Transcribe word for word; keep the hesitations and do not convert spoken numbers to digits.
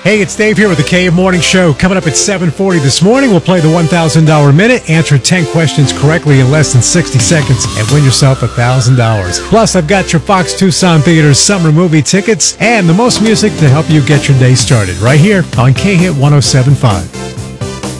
Hey, it's Dave here with the K M Morning Show. Coming up at seven forty this morning, we'll play the one thousand dollars Minute, answer ten questions correctly in less than sixty seconds, and win yourself one thousand dollars. Plus, I've got your Fox Tucson Theater's summer movie tickets and the most music to help you get your day started right here on K-Hit one oh seven point five.